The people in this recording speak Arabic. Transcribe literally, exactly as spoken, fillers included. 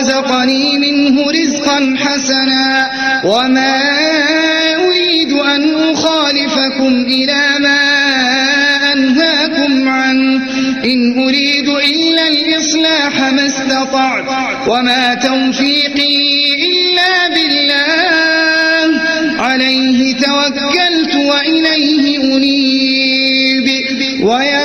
ورزقني منه رزقا حسنا وما أريد أن أخالفكم إلى ما أنهاكم عنه إن أريد إلا الإصلاح ما استطعت وما توفيقي إلا بالله عليه توكلت وإليه أنيب.